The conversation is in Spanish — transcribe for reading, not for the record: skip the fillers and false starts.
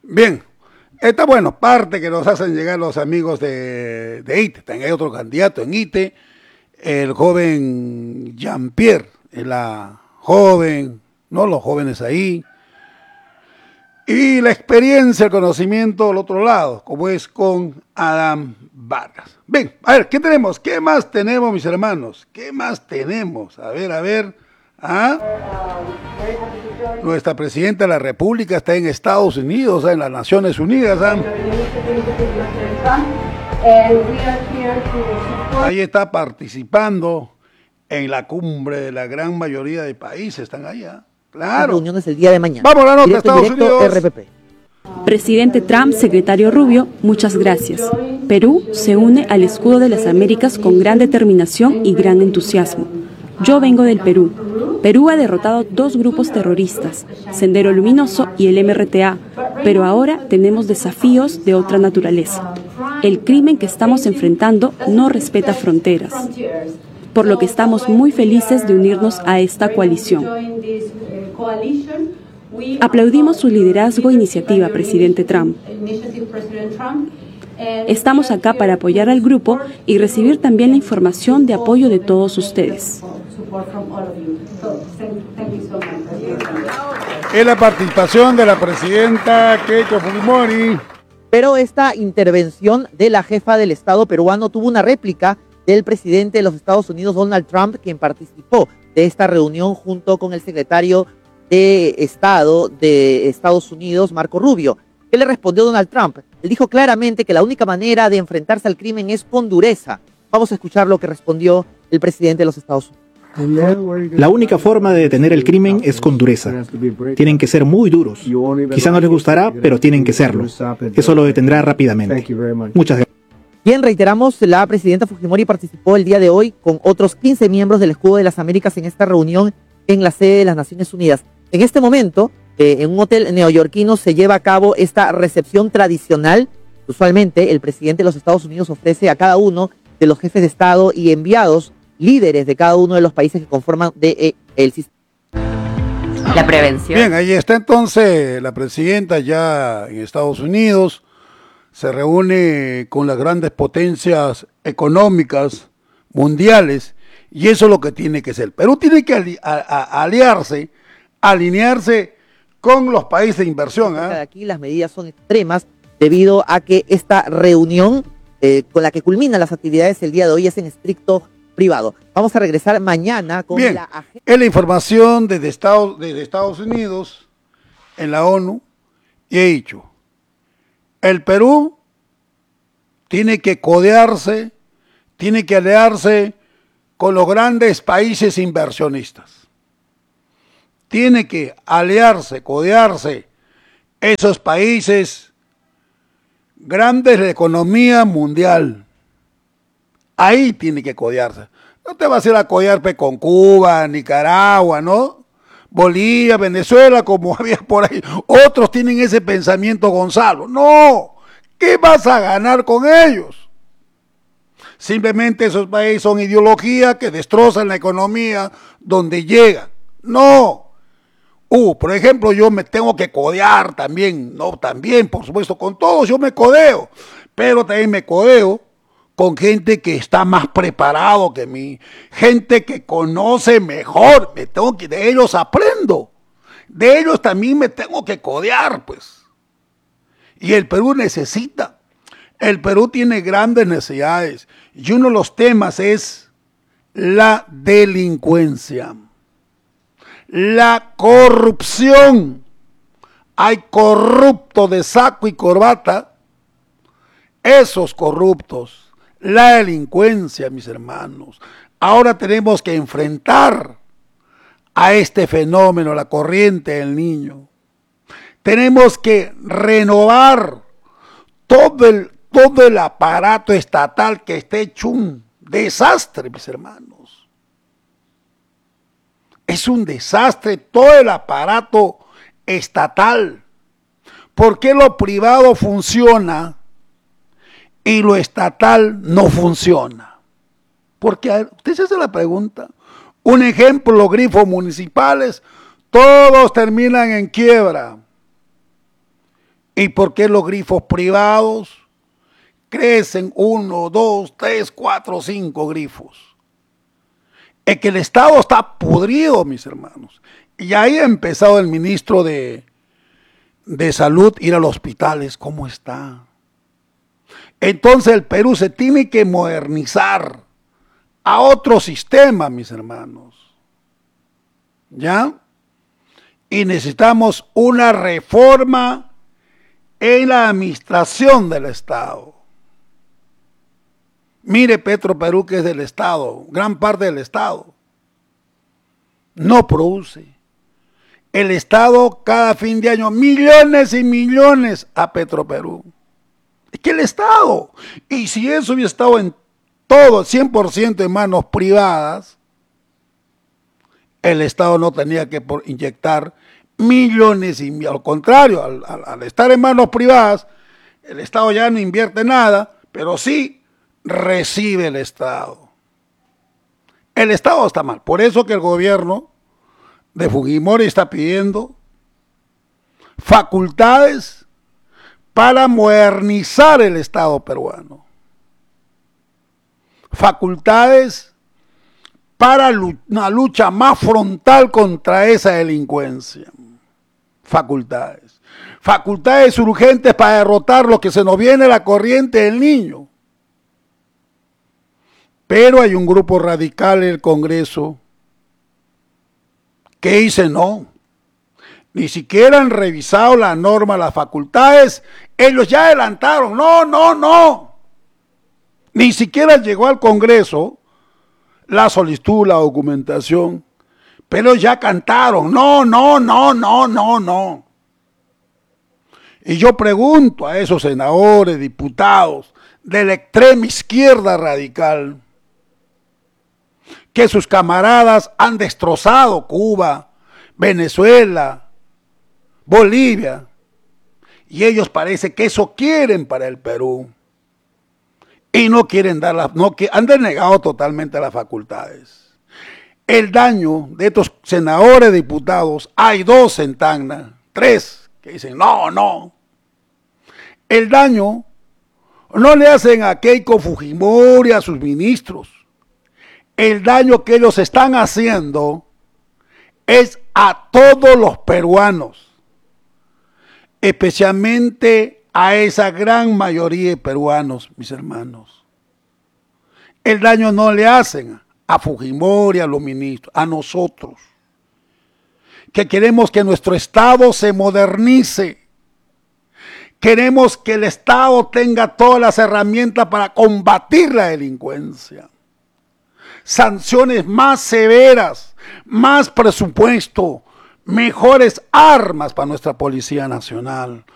Bien, esta, bueno, parte que nos hacen llegar los amigos de ITE. También hay otro candidato en ITE, el joven Jean-Pierre, la joven, no los jóvenes ahí, y la experiencia, el conocimiento del otro lado, como es con Adam Vargas. Bien, a ver, ¿qué tenemos? ¿Qué más tenemos, mis hermanos? ¿Qué más tenemos? A ver. ¿Ah? Nuestra presidenta de la República está en Estados Unidos, en las Naciones Unidas. Ahí está participando en la cumbre de la gran mayoría de países, están allá. Claro. Las reuniones el día de mañana. Vamos a la nota, Estados Unidos. RPP. Presidente Trump, secretario Rubio, muchas gracias. Perú se une al escudo de las Américas con gran determinación y gran entusiasmo. Yo vengo del Perú. Perú ha derrotado 2 grupos terroristas, Sendero Luminoso y el MRTA, pero ahora tenemos desafíos de otra naturaleza. El crimen que estamos enfrentando no respeta fronteras, por lo que estamos muy felices de unirnos a esta coalición. Aplaudimos su liderazgo e iniciativa, presidente Trump. Estamos acá para apoyar al grupo y recibir también la información de apoyo de todos ustedes. Es la participación de la presidenta Keiko Fujimori. Pero esta intervención de la jefa del Estado peruano tuvo una réplica del presidente de los Estados Unidos, Donald Trump, quien participó de esta reunión junto con el secretario de Estado de Estados Unidos, Marco Rubio. ¿Qué le respondió Donald Trump? Él dijo claramente que la única manera de enfrentarse al crimen es con dureza. Vamos a escuchar lo que respondió el presidente de los Estados Unidos. La única forma de detener el crimen es con dureza. Tienen que ser muy duros. Quizá no les gustará, pero tienen que serlo. Eso lo detendrá rápidamente. Muchas gracias. Bien, reiteramos, la presidenta Fujimori participó el día de hoy con otros 15 miembros del Escudo de las Américas en esta reunión en la sede de las Naciones Unidas. En este momento, en un hotel neoyorquino se lleva a cabo esta recepción tradicional. Usualmente, el presidente de los Estados Unidos ofrece a cada uno de los jefes de Estado y enviados, líderes de cada uno de los países que conforman el sistema. La prevención. Bien, ahí está entonces la presidenta ya en Estados Unidos, se reúne con las grandes potencias económicas mundiales y eso es lo que tiene que ser. Perú tiene que alinearse con los países de inversión. Aquí las medidas son extremas debido a que esta reunión con la que culminan las actividades el día de hoy es en estricto privado. Vamos a regresar mañana con Bien, es la información desde Estados Unidos en la ONU y he dicho, el Perú tiene que codearse, tiene que aliarse con los grandes países inversionistas. Tiene que aliarse, codearse esos países grandes de la economía mundial. Ahí tiene que codearse. No te vas a ir a codearte con Cuba, Nicaragua, ¿no? Bolivia, Venezuela, como había por ahí. Otros tienen ese pensamiento, Gonzalo. No, ¿qué vas a ganar con ellos? Simplemente esos países son ideologías que destrozan la economía donde llegan. No. Por ejemplo, yo me tengo que codear también, no, también, por supuesto, con todos yo me codeo, pero también me codeo con gente que está más preparado que mí, gente que conoce mejor, de ellos aprendo, de ellos también me tengo que codear, pues. Y el Perú tiene grandes necesidades, y uno de los temas es la delincuencia. La corrupción. Hay corruptos de saco y corbata. Esos corruptos. La delincuencia, mis hermanos. Ahora tenemos que enfrentar a este fenómeno, la corriente del niño. Tenemos que renovar todo el aparato estatal que está hecho un desastre, mis hermanos. Es un desastre todo el aparato estatal. ¿Por qué lo privado funciona y lo estatal no funciona? Porque usted se hace la pregunta. Un ejemplo, los grifos municipales, todos terminan en quiebra. ¿Y por qué los grifos privados crecen 1, 2, 3, 4, 5 grifos? Es que el Estado está podrido, mis hermanos. Y ahí ha empezado el ministro de Salud ir a los hospitales. ¿Cómo está? Entonces el Perú se tiene que modernizar a otro sistema, mis hermanos. ¿Ya? Y necesitamos una reforma en la administración del Estado. Mire Petroperú, que es del Estado, gran parte del Estado. No produce. El Estado cada fin de año millones y millones a Petroperú. Es que el Estado, y si eso hubiera estado en todo, 100% en manos privadas, el Estado no tenía que inyectar millones y millones. Al contrario, al estar en manos privadas, el Estado ya no invierte nada, pero sí recibe el Estado. El Estado está mal. Por eso que el gobierno de Fujimori está pidiendo facultades para modernizar el Estado peruano. Facultades para una lucha más frontal contra esa delincuencia. Facultades. Facultades urgentes para derrotar lo que se nos viene la corriente del Niño. Pero hay un grupo radical en el Congreso que dice no. Ni siquiera han revisado la norma, las facultades. Ellos ya adelantaron. No. Ni siquiera llegó al Congreso la solicitud, la documentación, pero ya cantaron, no. Y yo pregunto a esos senadores, diputados de la extrema izquierda radical, que sus camaradas han destrozado Cuba, Venezuela, Bolivia, y ellos parece que eso quieren para el Perú. Y no quieren han denegado totalmente las facultades. El daño de estos senadores, diputados, hay 2 en Tacna, 3 que dicen no. El daño no le hacen a Keiko Fujimori, a sus ministros. El daño que ellos están haciendo es a todos los peruanos, especialmente a esa gran mayoría de peruanos, mis hermanos. El daño no le hacen a Fujimori, a los ministros, a nosotros, que queremos que nuestro Estado se modernice. Queremos que el Estado tenga todas las herramientas para combatir la delincuencia. Sanciones más severas, más presupuesto, mejores armas para nuestra Policía Nacional,